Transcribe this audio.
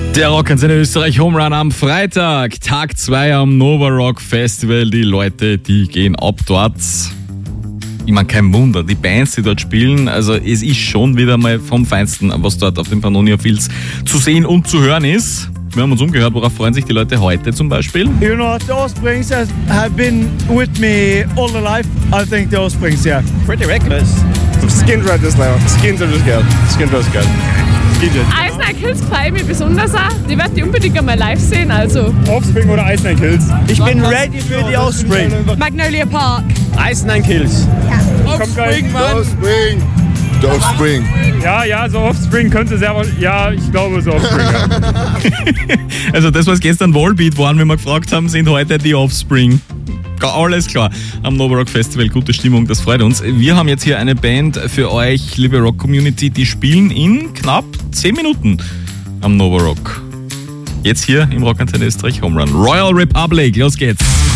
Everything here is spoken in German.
Der Rockantenne Österreich Home Run am Freitag, Tag 2 am Nova Rock Festival. Die Leute, die gehen ab dort. Ich meine, kein Wunder, die Bands, die dort spielen, also es ist schon wieder mal vom Feinsten, was dort auf dem Pannonia Fields zu sehen und zu hören ist. Wir haben uns umgehört, worauf freuen sich die Leute heute zum Beispiel? You know, the Offsprings have been with me all the life. I think the Offsprings, yeah. Pretty reckless. Skindred ist leer. Skindred ist geil. Skindred ist geil. Ice Nine Kills freue mich besonders auch. Die werde ich unbedingt einmal live sehen. Also. Offspring oder Ice Nine Kills? Ich bin ready für die Offspring. Magnolia Park. Ice Nine Kills. Offspring, Mann. Offspring. Der Offspring. Ja, so Offspring könnte sehr wohl. Ja, ich glaube so Offspring. Ja. Also das, was gestern Volbeat waren, wenn wir gefragt haben, sind heute die Offspring. Alles klar. Am Nova Rock Festival, gute Stimmung, das freut uns. Wir haben jetzt hier eine Band für euch, liebe Rock-Community, die spielen in knapp 10 Minuten am Nova Rock. Jetzt hier im Rockantenne Österreich Home Run. Royal Republic, los geht's.